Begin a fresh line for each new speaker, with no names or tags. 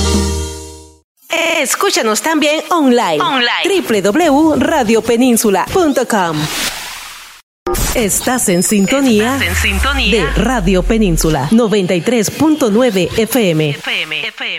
Escúchanos también online. www.radiopeninsula.com. Estás en sintonía de Radio Península 93.9 FM.